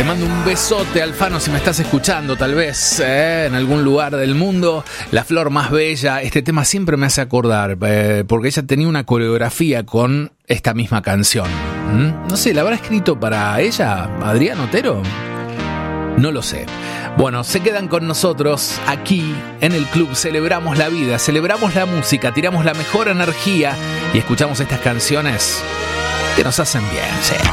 Te mando un besote, Alfano, si me estás escuchando, tal vez en algún lugar del mundo. La flor más bella. Este tema siempre me hace acordar, porque ella tenía una coreografía con esta misma canción. No sé, ¿la habrá escrito para ella, Adrián Otero? No lo sé. Bueno, se quedan con nosotros aquí en el club. Celebramos la vida, celebramos la música, tiramos la mejor energía y escuchamos estas canciones que nos hacen bien, sí.